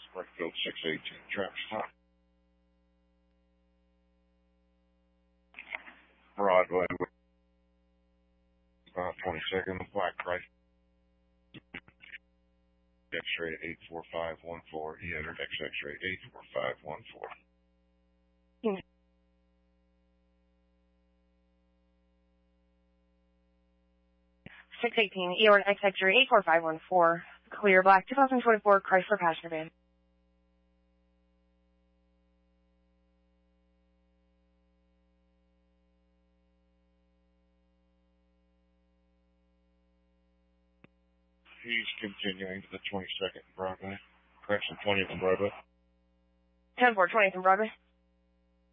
Springfield 618, traffic stop. Broadway, 22nd, Black Christ. X-ray 84514. He entered X-ray 84514. 618, EOR X-ray 84514. Clear black 2024 Chrysler passenger van. He's continuing to the 22nd Broadway. Correction, 20th and Broadway. 10-4, 20th and Broadway.